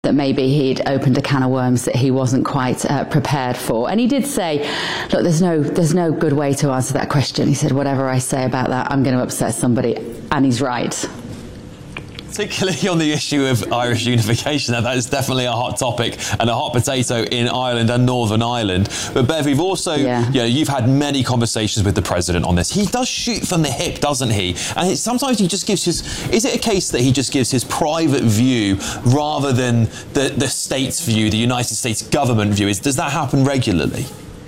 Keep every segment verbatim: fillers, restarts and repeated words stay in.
that maybe he'd opened a can of worms that he wasn't quite uh, prepared for. And he did say, look, there's no there's no good way to answer that question. He said, whatever I say about that, I'm going to upset somebody. And he's right. Particularly on the issue of Irish unification, that is definitely a hot topic and a hot potato in Ireland and Northern Ireland. But Bev, we've also, yeah. you know, you've had many conversations with the president on this. He does shoot from the hip, doesn't he? And sometimes he just gives his, is it a case that he just gives his private view rather than the, the state's view, the United States government view? Is, does that happen regularly?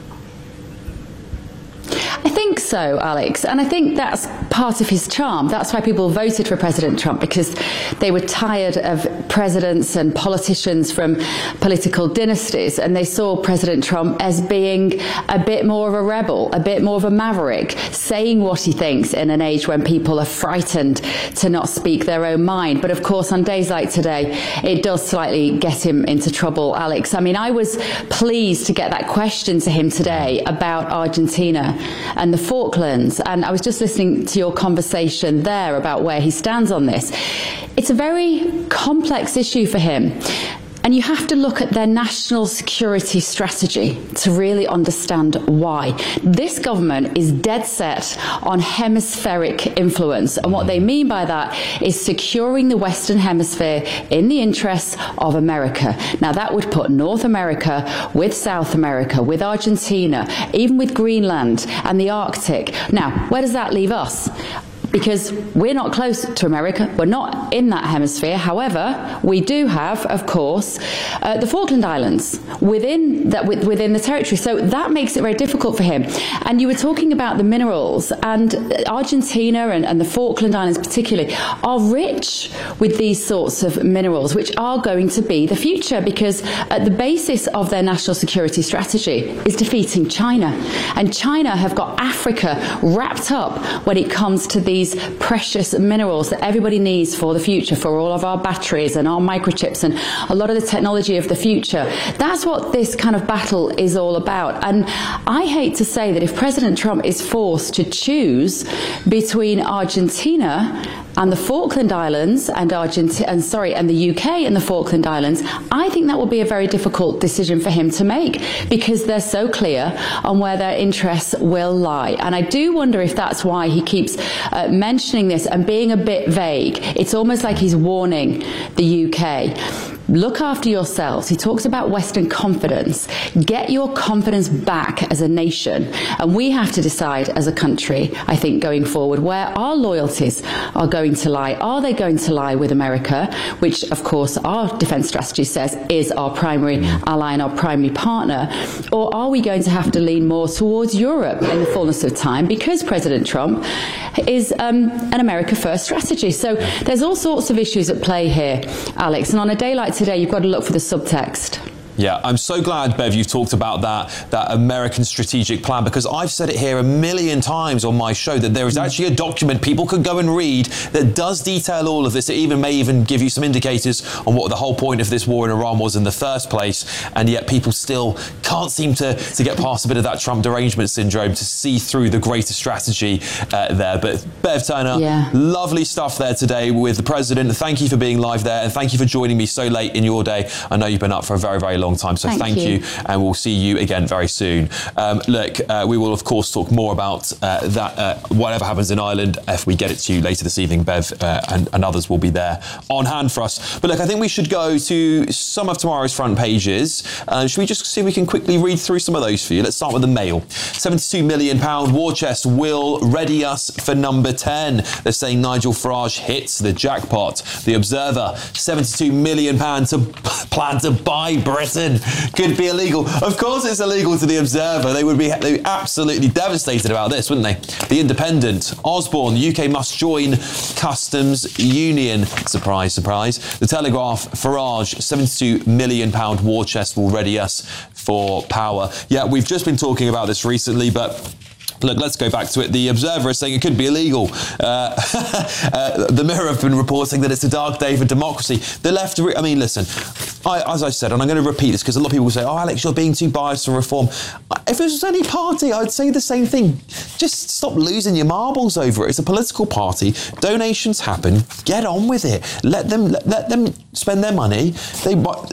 I think so, Alex, and I think that's part of his charm. That's why people voted for President Trump, because they were tired of presidents and politicians from political dynasties, and they saw President Trump as being a bit more of a rebel, a bit more of a maverick, saying what he thinks in an age when people are frightened to not speak their own mind. But of course, on days like today, it does slightly get him into trouble, Alex. I mean, I was pleased to get that question to him today about Argentina and the Falklands, and I was just listening to your conversation there about where he stands on this. It's a very complex issue for him, and you have to look at their national security strategy to really understand why. This government is dead set on hemispheric influence, and what they mean by that is securing the Western Hemisphere in the interests of America. Now, that would put North America with South America, with Argentina, even with Greenland and the Arctic. Now, where does that leave us? Because we're not close to America, we're not in that hemisphere. However, we do have, of course, uh, the Falkland Islands within that within the territory. So that makes it very difficult for him. And you were talking about the minerals, and Argentina and, and the Falkland Islands particularly are rich with these sorts of minerals, which are going to be the future, because at the basis of their national security strategy is defeating China. And China have got Africa wrapped up when it comes to these precious minerals that everybody needs for the future, for all of our batteries and our microchips and a lot of the technology of the future. That's what this kind of battle is all about. And I hate to say that if President Trump is forced to choose between Argentina and the Falkland Islands and Argentina, and sorry, and the U K and the Falkland Islands, I think that will be a very difficult decision for him to make, because they're so clear on where their interests will lie. And I do wonder if that's why he keeps uh, mentioning this and being a bit vague. It's almost like he's warning the U K. Look after yourselves. He talks about Western confidence. Get your confidence back as a nation. And we have to decide as a country, I think, going forward, where our loyalties are going to lie. Are they going to lie with America, which, of course, our defense strategy says is our primary ally and our primary partner? Or are we going to have to lean more towards Europe in the fullness of time, because President Trump is um, an America First strategy? So there's all sorts of issues at play here, Alex. And on a day like today, you've got to look for the subtext. Yeah, I'm so glad, Bev, you've talked about that, that American strategic plan, because I've said it here a million times on my show that there is actually a document people can go and read that does detail all of this. It even may even give you some indicators on what the whole point of this war in Iran was in the first place, and yet people still can't seem to, to get past a bit of that Trump derangement syndrome to see through the greater strategy uh, there. But Bev Turner, yeah. lovely stuff there today with the president. Thank you for being live there, and thank you for joining me so late in your day. I know you've been up for a very, very long long time, so thank, thank you. you and we'll see you again very soon. Um, look, uh, we will of course talk more about uh, that uh, whatever happens in Ireland if we get it to you later this evening. Bev uh, and, and others will be there on hand for us. But look, I think we should go to some of tomorrow's front pages. Uh, should we just see if we can quickly read through some of those for you? Let's start with the Mail. seventy-two million pounds war chest will ready us for number ten. They're saying Nigel Farage hits the jackpot. The Observer, seventy-two million pounds to plan to buy Britain. Could be illegal. Of course it's illegal to the Observer. They would be, they'd be absolutely devastated about this, wouldn't they? The Independent, Osborne, the U K must join customs union. Surprise, surprise. The Telegraph, Farage, seventy-two million pounds war chest will ready us for power. Yeah, we've just been talking about this recently, but Look, let's go back to it. The Observer is saying it could be illegal. Uh, uh, the Mirror have been reporting that it's a dark day for democracy. The left, I mean, listen, I, as I said, and I'm going to repeat this because a lot of people will say, oh, Alex, you're being too biased for reform. If it was any party, I'd say the same thing. Just stop losing your marbles over it. It's a political party. Donations happen. Get on with it. Let them let, let them spend their money. They